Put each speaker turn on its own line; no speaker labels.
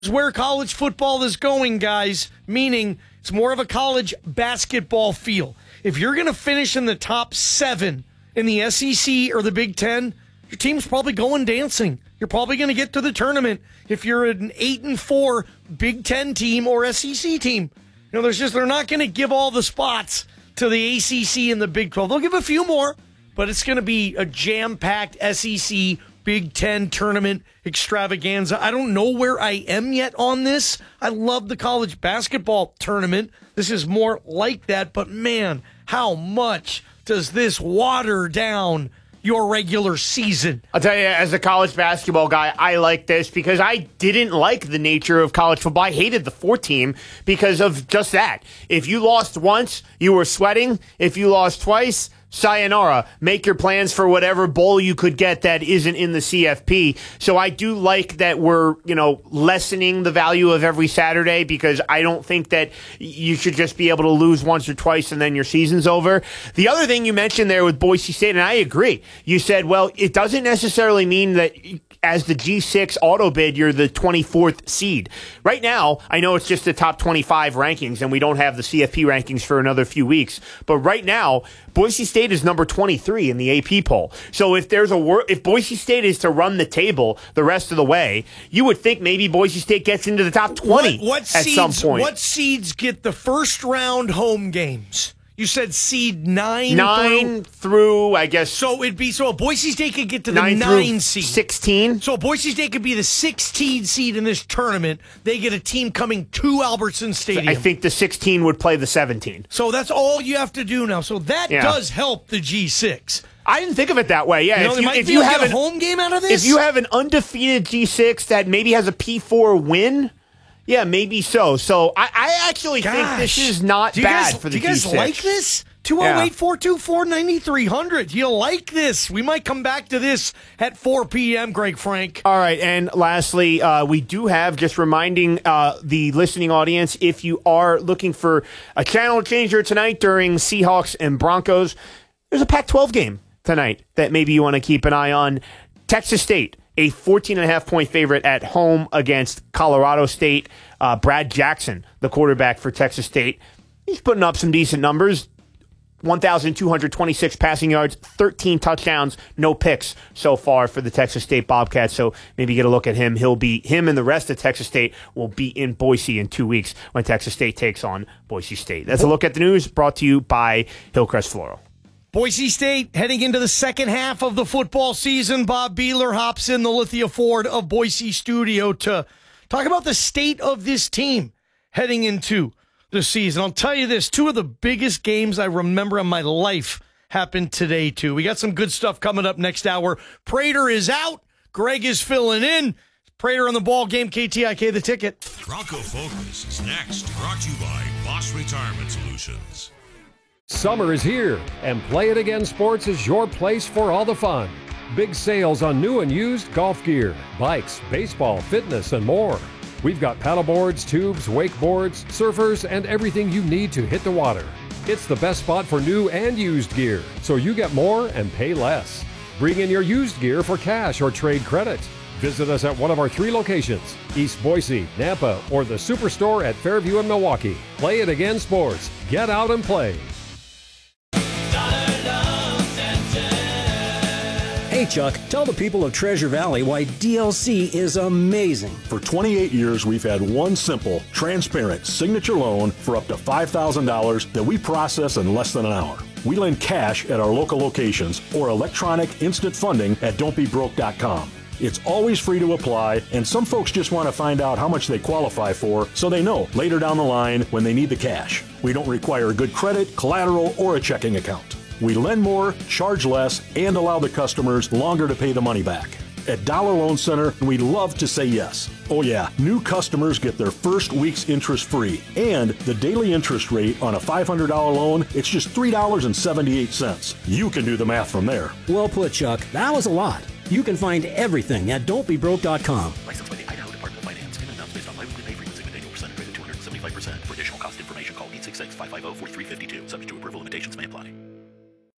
where college football is going, guys, meaning it's more of a college basketball feel. If you're going to finish in the top 7 in the SEC or the Big Ten, your team's probably going dancing. You're probably going to get to the tournament if you're an 8-4 Big Ten team or SEC team. You know, they're not going to give all the spots to the ACC and the Big 12. They'll give a few more, but it's going to be a jam-packed SEC Big Ten tournament extravaganza. I don't know where I am yet on this. I love the college basketball tournament. This is more like that, but man, how much does this water down your regular season?
I'll tell you, as a college basketball guy, I like this because I didn't like the nature of college football. I hated the 4 team because of just that. If you lost once, you were sweating. If you lost twice, sayonara. Make your plans for whatever bowl you could get that isn't in the CFP. So I do like that we're, lessening the value of every Saturday because I don't think that you should just be able to lose once or twice and then your season's over. The other thing you mentioned there with Boise State, and I agree, you said, well, it doesn't necessarily mean that as the G6 auto bid, you're the 24th seed. Right now, I know it's just the top 25 rankings, and we don't have the CFP rankings for another few weeks. But right now, Boise State is number 23 in the AP poll. So if if Boise State is to run the table the rest of the way, you would think maybe Boise State gets into the top 20 at some point.
What seeds get the first round home games? You said seed 9
through, I guess.
So a Boise State could get to the 9 seed.
16.
So Boise State could be the 16 seed in this tournament. They get a team coming to Albertson Stadium.
I think the 16 would play the 17.
So that's all you have to do now. So that does help the G6.
I didn't think of it that way. Yeah,
if you have a home game out of this,
if you have an undefeated G6 that maybe has a P4 win. Yeah, maybe so. So I actually think this is not bad for the G6.
Do you guys like this? 208-424-9300. Do you like this? We might come back to this at 4 p.m., Greg Frank.
All right, and lastly, we do have, just reminding the listening audience, if you are looking for a channel changer tonight during Seahawks and Broncos, there's a Pac-12 game tonight that maybe you want to keep an eye on. Texas State, a 14.5-point favorite at home against Colorado State. Brad Jackson, the quarterback for Texas State, he's putting up some decent numbers. 1,226 passing yards, 13 touchdowns, no picks so far for the Texas State Bobcats. So maybe get a look at him. Him and the rest of Texas State will be in Boise in 2 weeks when Texas State takes on Boise State. That's a look at the news brought to you by Hillcrest Floral.
Boise State heading into the second half of the football season. Bob Beeler hops in the Lithia Ford of Boise studio to talk about the state of this team heading into the season. I'll tell you this, 2 of the biggest games I remember in my life happened today, too. We got some good stuff coming up next hour. Prater is out. Greg is filling in. Prater on the ball game, KTIK the ticket.
Bronco Focus is next, brought to you by Boss Retirement Solutions.
Summer is here, and Play It Again Sports is your place for all the fun. Big sales on new and used golf gear, bikes, baseball, fitness, and more. We've got paddleboards, tubes, wakeboards, surfers, and everything you need to hit the water. It's the best spot for new and used gear, so you get more and pay less. Bring in your used gear for cash or trade credit. Visit us at one of our 3 locations, East Boise, Nampa, or the Superstore at Fairview in Milwaukee. Play It Again Sports. Get out and play.
Hey Chuck, tell the people of Treasure Valley why DLC is amazing.
For 28 years, we've had one simple, transparent signature loan for up to $5,000 that we process in less than an hour. We lend cash at our local locations or electronic instant funding at don'tbebroke.com. It's always free to apply, and some folks just want to find out how much they qualify for so they know later down the line when they need the cash. We don't require good credit, collateral, or a checking account. We lend more, charge less, and allow the customers longer to pay the money back. At Dollar Loan Center, we love to say yes. Oh yeah, new customers get their first week's interest free. And the daily interest rate on a $500 loan, it's just $3.78. You can do the math from there.
Well put, Chuck. That was a lot. You can find everything at don'tbebroke.com.
Licensed by the Idaho Department of Finance. Payment amounts based on biweekly pay frequency with annual percentage rate of 275%. For additional cost information, call 866-550-4352. Subject to approval